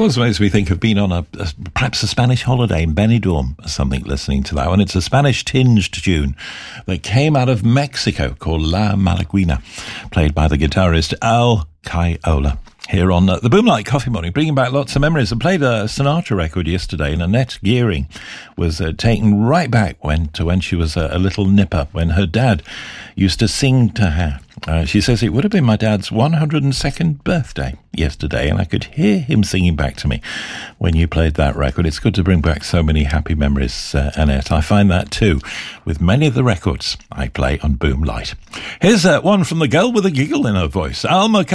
always makes me think of being on perhaps a Spanish holiday in Benidorm or something, listening to that one. It's a Spanish-tinged tune that came out of Mexico called La Malaguena, played by the guitarist Al Caiola. Here on the Boomlight Coffee Morning, bringing back lots of memories. I played a Sinatra record yesterday, and Annette Gearing was taken right back to when she was a little nipper, when her dad used to sing to her. She says it would have been my dad's 102nd birthday yesterday, and I could hear him singing back to me when you played that record. It's good to bring back so many happy memories, Annette. I find that too with many of the records I play on Boomlight. Here's one from the girl with a giggle in her voice, Alma